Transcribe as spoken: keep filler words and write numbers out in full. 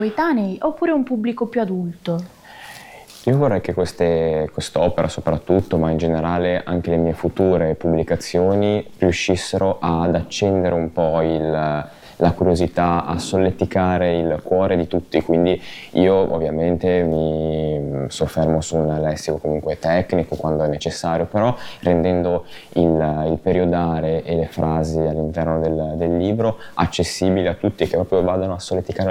coetanei oppure un pubblico più adulto? Io vorrei che queste, quest'opera soprattutto, ma in generale anche le mie future pubblicazioni, riuscissero ad accendere un po' il, la curiosità, a solleticare il cuore di tutti, quindi io ovviamente mi soffermo su un lessico comunque tecnico quando è necessario, però rendendo il, il periodare e le frasi all'interno del, del libro accessibili a tutti, che proprio vadano a solleticare